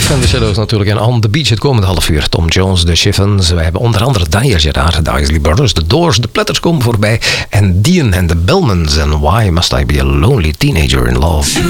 van de Shadows natuurlijk. En On The Beach het komende half uur. Tom Jones, de Chiffons. We hebben onder andere Dire Gerard, de Isley Brothers, de Doors, de Platters komen voorbij. En Dean en de Bellmans. En Why Must I Be a Lonely Teenager in Love?